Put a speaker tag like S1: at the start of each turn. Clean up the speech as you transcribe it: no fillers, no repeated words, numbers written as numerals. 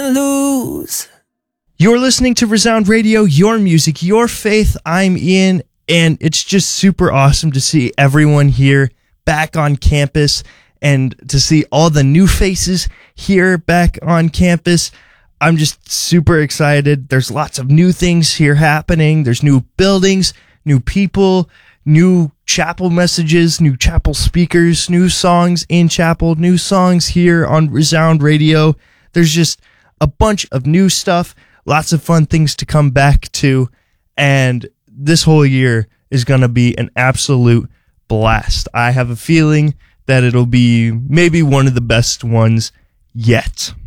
S1: lose. You're listening to Resound Radio, your music, your faith. I'm Ian, and it's just super awesome to see everyone here back on campus and to see all the new faces here back on campus. I'm just super excited. There's lots of new things here happening. There's new buildings, new people, new chapel messages, new chapel speakers, new songs in chapel, new songs here on Resound Radio. There's just a bunch of new stuff, lots of fun things to come back to, and this whole year is going to be an absolute blast. I have a feeling that it'll be maybe one of the best ones yet.